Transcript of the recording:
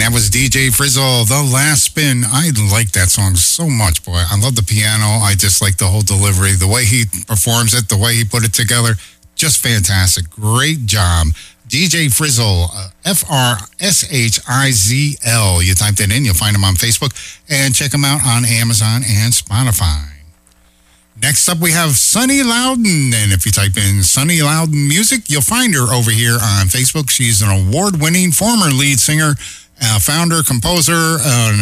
That was DJ Frizzle, The Last Spin. I like that song so much, boy. I love the piano. I just like the whole delivery, the way he performs it, the way he put it together. Just fantastic. Great job. DJ Frizzle, F-R-S-H-I-Z-L. You type that in, you'll find him on Facebook, and check him out on Amazon and Spotify. Next up, we have Sunny Loudon, and if you type in Sunny Loudon Music, you'll find her over here on Facebook. She's an award-winning former lead singer, founder, composer,